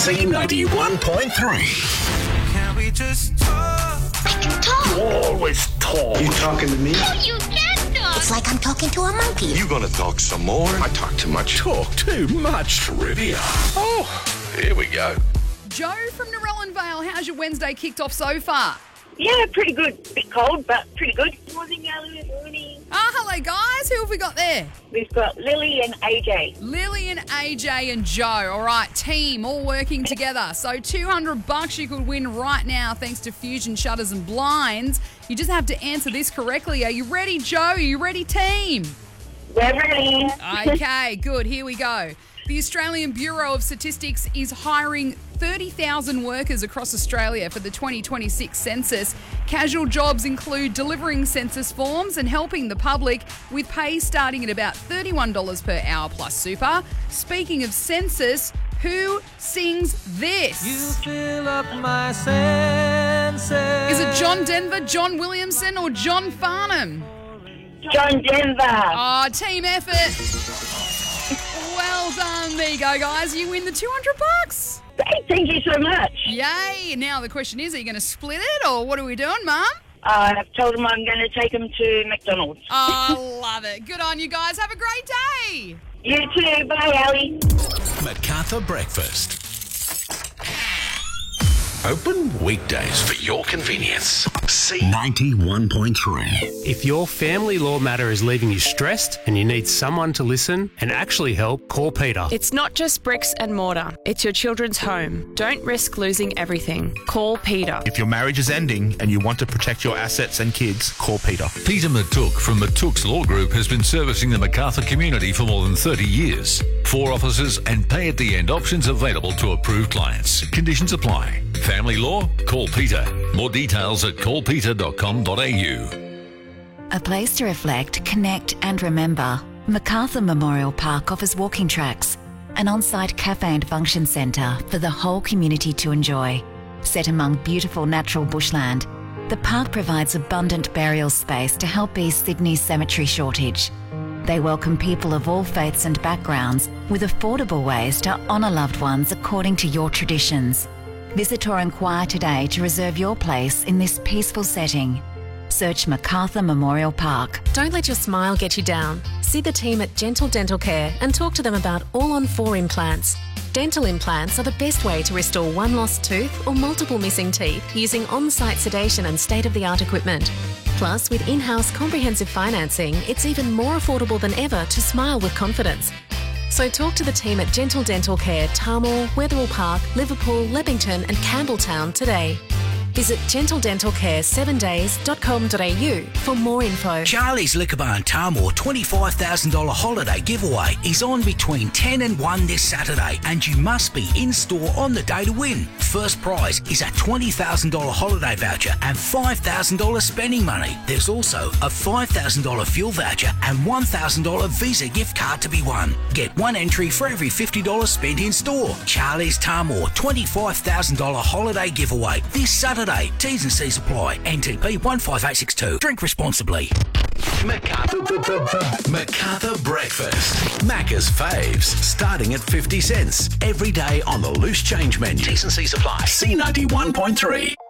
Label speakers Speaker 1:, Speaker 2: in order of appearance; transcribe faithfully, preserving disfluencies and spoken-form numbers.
Speaker 1: C ninety-one point three.
Speaker 2: Can we just talk?
Speaker 3: I can talk.
Speaker 1: You always talk.
Speaker 4: You talking to me?
Speaker 3: No, you can't talk. It's like I'm talking to a monkey.
Speaker 5: You gonna talk some more?
Speaker 1: I talk too much. Talk too much. Trivia. Oh, here we go.
Speaker 6: Joe from Narellan Vale, how's your Wednesday kicked off so far?
Speaker 7: Yeah, pretty good. Bit cold, but pretty good. Morning, Ali. Morning.
Speaker 6: Ah, hello guys. Who have we got there?
Speaker 7: We've got Lily and A J.
Speaker 6: Lily and A J and Joe. All right, team, all working together. So two hundred bucks you could win right now thanks to Fusion Shutters and Blinds. You just have to answer this correctly. Are you ready, Joe? Are you ready, team?
Speaker 7: We're ready.
Speaker 6: Okay, good. Here we go. The Australian Bureau of Statistics is hiring thirty thousand workers across Australia for the twenty twenty-six census. Casual jobs include delivering census forms and helping the public, with pay starting at about thirty-one dollars per hour plus super. Speaking of census, who sings this?
Speaker 2: You fill up my senses.
Speaker 6: Is it John Denver, John Williamson or John Farnham?
Speaker 7: John Denver.
Speaker 6: Oh, team effort. Well done. There you go, guys. You win the two hundred bucks.
Speaker 7: Hey, thank you so much.
Speaker 6: Yay. Now the question is, are you going to split it or what are we doing, Mum?
Speaker 7: Uh, I've told him I'm going to take him to McDonald's.
Speaker 6: Oh, love it. Good on you guys. Have a great day.
Speaker 7: You too. Bye, Ali.
Speaker 1: MacArthur Breakfast. Open weekdays for your convenience. C ninety-one point three.
Speaker 8: If your family law matter is leaving you stressed and you need someone to listen and actually help, call Peter.
Speaker 9: It's not just bricks and mortar. It's your children's home. Don't risk losing everything. Call Peter.
Speaker 10: If your marriage is ending and you want to protect your assets and kids, call Peter.
Speaker 11: Peter Matuk from Matuk's Law Group has been servicing the MacArthur community for more than thirty years. Four offices and pay-at-the-end options available to approved clients. Conditions apply. Family law? Call Peter. More details at call peter dot com dot a u.
Speaker 12: A place to reflect, connect and remember. MacArthur Memorial Park offers walking tracks, an on-site cafe and function centre for the whole community to enjoy. Set among beautiful natural bushland, the park provides abundant burial space to help ease Sydney's cemetery shortage. They welcome people of all faiths and backgrounds with affordable ways to honour loved ones according to your traditions. Visit or inquire today to reserve your place in this peaceful setting. Search MacArthur Memorial Park.
Speaker 13: Don't let your smile get you down. See the team at Gentle Dental Care and talk to them about all-on-four implants. Dental implants are the best way to restore one lost tooth or multiple missing teeth using on-site sedation and state-of-the-art equipment. Plus, with in-house comprehensive financing, it's even more affordable than ever to smile with confidence. So talk to the team at Gentle Dental Care, Tarmore, Wetherill Park, Liverpool, Leppington and Campbelltown today. Visit gentle dental care seven days dot com dot a u for more info.
Speaker 14: Charlie's Liquor Bar in Tarmore twenty-five thousand dollars holiday giveaway is on between ten and one this Saturday, and you must be in store on the day to win. First prize is a twenty thousand dollars holiday voucher and five thousand dollars spending money. There's also a five thousand dollars fuel voucher and one thousand dollars Visa gift card to be won. Get one entry for every fifty dollars spent in store. Charlie's Tarmore twenty-five thousand dollars holiday giveaway this Saturday. T's and C's apply. N T P one five eight six two. Drink responsibly.
Speaker 1: MacArthur, MacArthur Breakfast. Macca's faves, starting at fifty cents. Every day on the loose change menu. T's and C's apply. C ninety-one point three.